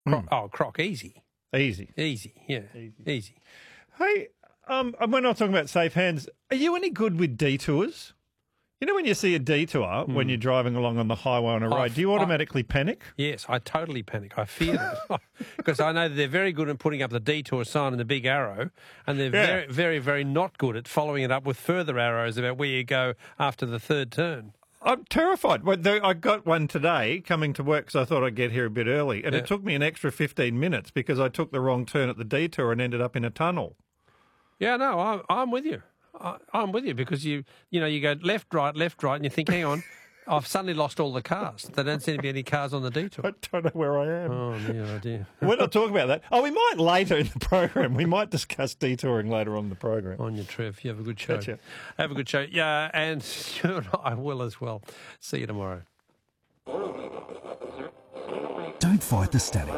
Croc, easy. Easy. Yeah, easy. Hey, we're not talking about safe hands. Are you any good with detours? You know when you see a detour when you're driving along on the highway on a road, do you automatically panic? Yes, I totally panic. I fear it because I know that they're very good at putting up the detour sign and the big arrow, and they're very, very, very not good at following it up with further arrows about where you go after the third turn. I'm terrified. I got one today coming to work because I thought I'd get here a bit early, and it took me an extra 15 minutes because I took the wrong turn at the detour and ended up in a tunnel. Yeah, no, I'm with you. I'm with you because you go left, right, and you think, hang on, I've suddenly lost all the cars. There don't seem to be any cars on the detour. I don't know where I am. Oh, no idea. We're not talking about that. Oh, we might later in the program. We might discuss detouring later on in the program. On you, Trev. You have a good show. Gotcha. Have a good show. Yeah, and you and I will as well. See you tomorrow. Don't fight the static.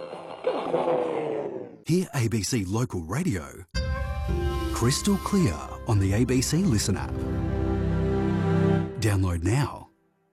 Hear ABC Local Radio crystal clear on the ABC Listen app. Download now.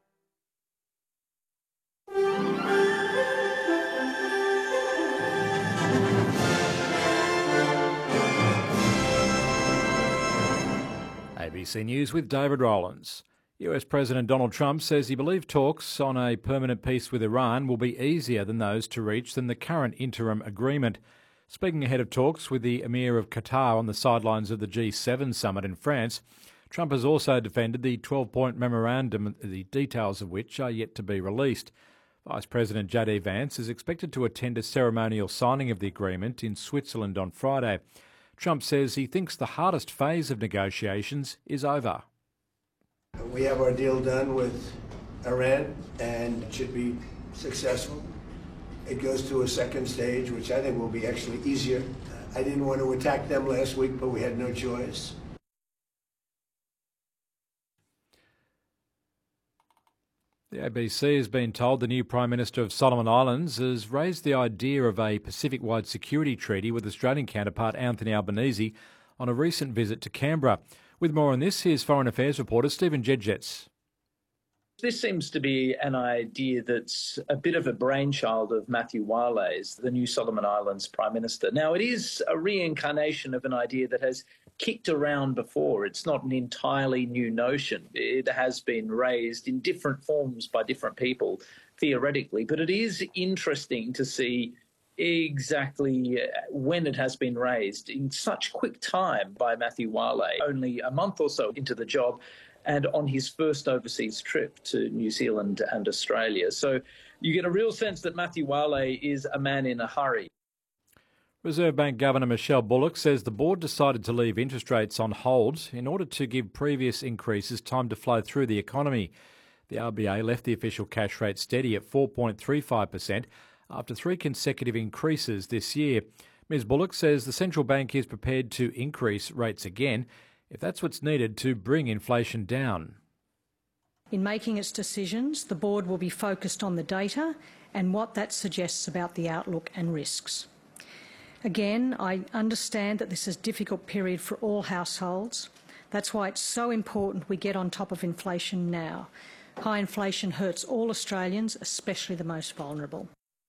ABC News with David Rowlands. US President Donald Trump says he believes talks on a permanent peace with Iran will be easier than those to reach than the current interim agreement. Speaking ahead of talks with the Emir of Qatar on the sidelines of the G7 summit in France, Trump has also defended the 12-point memorandum, the details of which are yet to be released. Vice President J.D. Vance is expected to attend a ceremonial signing of the agreement in Switzerland on Friday. Trump says he thinks the hardest phase of negotiations is over. We have our deal done with Iran and it should be successful. It goes to a second stage, which I think will be actually easier. I didn't want to attack them last week, but we had no choice. The ABC has been told the new Prime Minister of Solomon Islands has raised the idea of a Pacific-wide security treaty with Australian counterpart Anthony Albanese on a recent visit to Canberra. With more on this, here's Foreign Affairs reporter Stephen Jedjets. This seems to be an idea that's a bit of a brainchild of Matthew Wales, the new Solomon Islands Prime Minister. Now, it is a reincarnation of an idea that has kicked around before. It's not an entirely new notion. It has been raised in different forms by different people, theoretically. But it is interesting to see exactly when it has been raised in such quick time by Matthew Wales, only a month or so into the job, and on his first overseas trip to New Zealand and Australia. So you get a real sense that Matthew Wales is a man in a hurry. Reserve Bank Governor Michelle Bullock says the board decided to leave interest rates on hold in order to give previous increases time to flow through the economy. The RBA left the official cash rate steady at 4.35% after 3 consecutive increases this year. Ms Bullock says the central bank is prepared to increase rates again if that's what's needed to bring inflation down. In making its decisions, the board will be focused on the data and what that suggests about the outlook and risks. Again, I understand that this is a difficult period for all households. That's why it's so important we get on top of inflation now. High inflation hurts all Australians, especially the most vulnerable.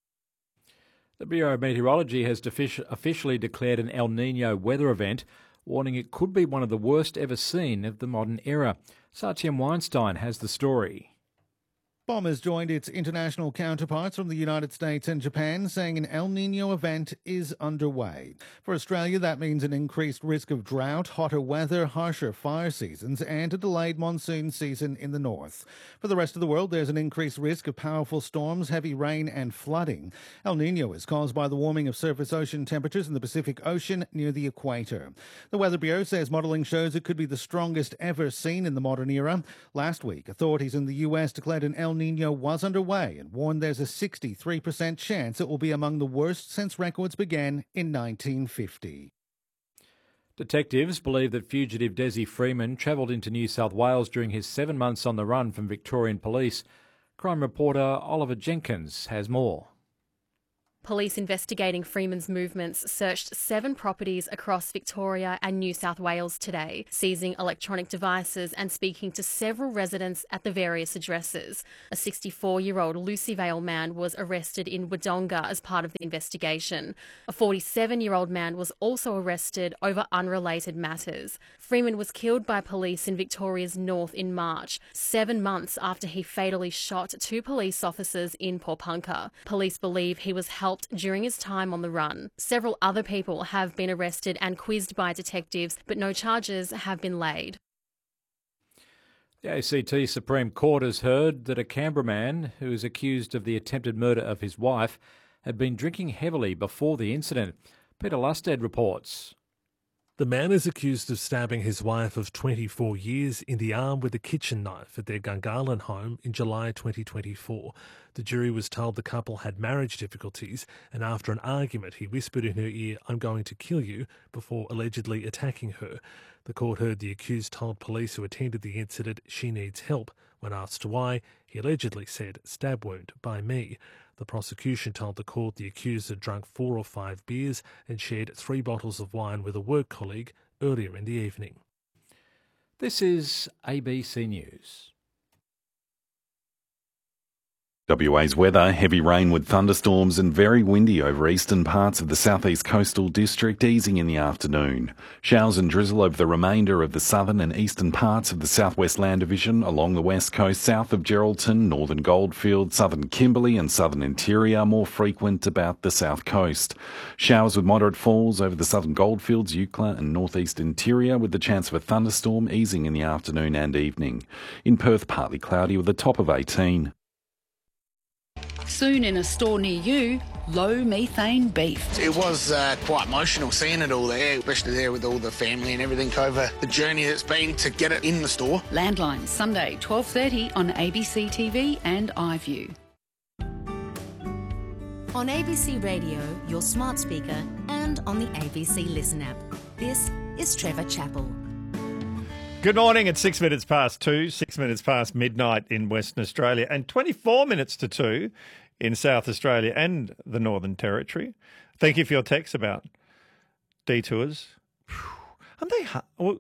The Bureau of Meteorology has officially declared an El Niño weather event, warning it could be one of the worst ever seen of the modern era. Satyam Weinstein has the story. BOM has joined its international counterparts from the United States and Japan, saying an El Niño event is underway. For Australia, that means an increased risk of drought, hotter weather, harsher fire seasons, and a delayed monsoon season in the north. For the rest of the world, there's an increased risk of powerful storms, heavy rain, and flooding. El Niño is caused by the warming of surface ocean temperatures in the Pacific Ocean near the equator. The Weather Bureau says modelling shows it could be the strongest ever seen in the modern era. Last week, authorities in the US declared an El Niño was underway and warned there's a 63% chance it will be among the worst since records began in 1950. Detectives believe that fugitive Desi Freeman travelled into New South Wales during his 7 months on the run from Victorian police. Crime reporter Oliver Jenkins has more. Police investigating Freeman's movements searched 7 properties across Victoria and New South Wales today, seizing electronic devices and speaking to several residents at the various addresses. A 64-year-old Lucy Vale man was arrested in Wodonga as part of the investigation. A 47-year-old man was also arrested over unrelated matters. Freeman was killed by police in Victoria's north in March, 7 months after he fatally shot 2 police officers in Pawnpukka. Police believe he was helped during his time on the run. Several other people have been arrested and quizzed by detectives, but no charges have been laid. The ACT Supreme Court has heard that a Canberra man who is accused of the attempted murder of his wife had been drinking heavily before the incident. Peter Lusted reports. The man is accused of stabbing his wife of 24 years in the arm with a kitchen knife at their Gungahlin home in July 2024. The jury was told the couple had marriage difficulties, and after an argument he whispered in her ear, "I'm going to kill you," before allegedly attacking her. The court heard the accused told police who attended the incident she needs help. When asked why, he allegedly said, "Stab wound by me." The prosecution told the court the accused had drunk 4 or 5 beers and shared 3 bottles of wine with a work colleague earlier in the evening. This is ABC News. WA's weather, heavy rain with thunderstorms and very windy over eastern parts of the southeast coastal district, easing in the afternoon. Showers and drizzle over the remainder of the southern and eastern parts of the southwest land division along the west coast, south of Geraldton, northern Goldfield, southern Kimberley and southern interior, more frequent about the south coast. Showers with moderate falls over the southern Goldfields, Eucla and northeast interior, with the chance of a thunderstorm, easing in the afternoon and evening. In Perth, partly cloudy with a top of 18. Soon in a store near you, low methane beef. It was quite emotional seeing it all there, especially there with all the family and everything over the journey it's been to get it in the store. Landline, Sunday, 12:30 on ABC TV and iView. On ABC Radio, your smart speaker, and on the ABC Listen app. This is Trevor Chappell. Good morning. It's 6 minutes past 2, 6 minutes past midnight in Western Australia, and 24 minutes to 2 in South Australia and the Northern Territory. Thank you for your texts about detours. Aren't they hard? Well,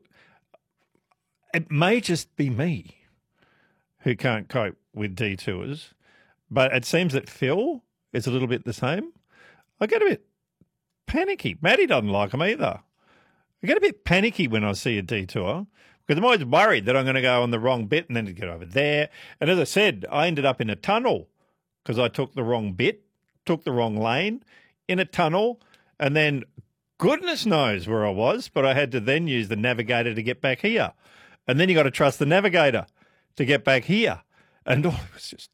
it may just be me who can't cope with detours, but it seems that Phil is a little bit the same. I get a bit panicky. Maddie doesn't like them either. I get a bit panicky when I see a detour, because I'm always worried that I'm going to go on the wrong bit and then to get over there. And as I said, I ended up in a tunnel because I took the wrong bit, took the wrong lane in a tunnel, and then goodness knows where I was, but I had to then use the navigator to get back here. And then you got to trust the navigator to get back here. And it was just...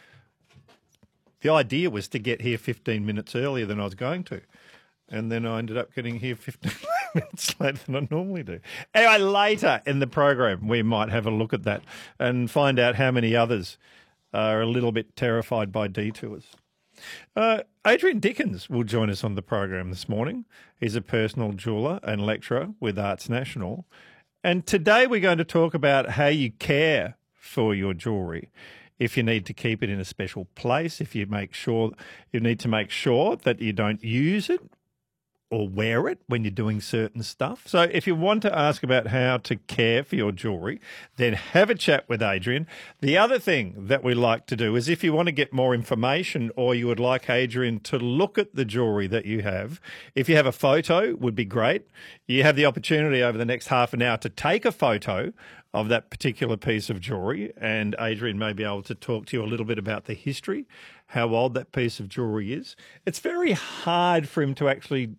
The idea was to get here 15 minutes earlier than I was going to. And then I ended up getting here 15 minutes later than I normally do. Anyway, later in the program, we might have a look at that and find out how many others are a little bit terrified by detours. Adrian Dickens will join us on the program this morning. He's a personal jeweller and lecturer with Arts National. And today we're going to talk about how you care for your jewellery. If you need to keep it in a special place, if you need to make sure that you don't use it or wear it when you're doing certain stuff. So if you want to ask about how to care for your jewellery, then have a chat with Adrian. The other thing that we like to do is if you want to get more information or you would like Adrian to look at the jewellery that you have, if you have a photo, would be great. You have the opportunity over the next half an hour to take a photo of that particular piece of jewellery, and Adrian may be able to talk to you a little bit about the history, how old that piece of jewellery is. It's very hard for him to actually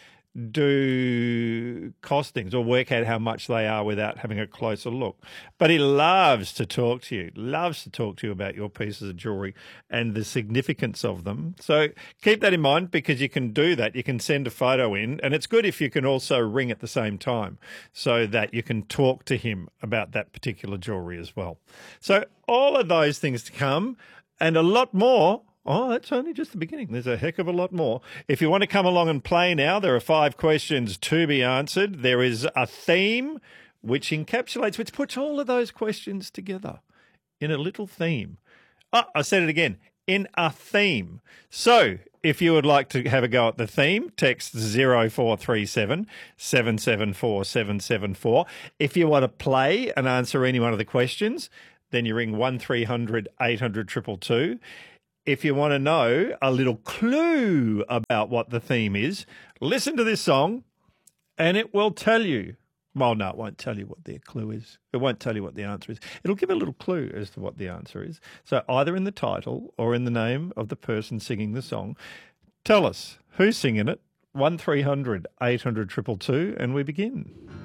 do costings or work out how much they are without having a closer look. But he loves to talk to you, about your pieces of jewellery and the significance of them. So keep that in mind, because you can do that. You can send a photo in, and it's good if you can also ring at the same time so that you can talk to him about that particular jewellery as well. So all of those things to come and a lot more. Oh, that's only just the beginning. There's a heck of a lot more. If you want to come along and play now, there are 5 questions to be answered. There is a theme which puts all of those questions together in a little theme. Oh, I said it again. in a theme. So if you would like to have a go at the theme, text 0437 774 774. If you want to play and answer any one of the questions, then you ring 1300 800 222. If you want to know a little clue about what the theme is, listen to this song and it will tell you. Well, no, it won't tell you what the clue is. It won't tell you what the answer is. It'll give a little clue as to what the answer is. So either in the title or in the name of the person singing the song, tell us who's singing it. 1300 800 222, and we begin.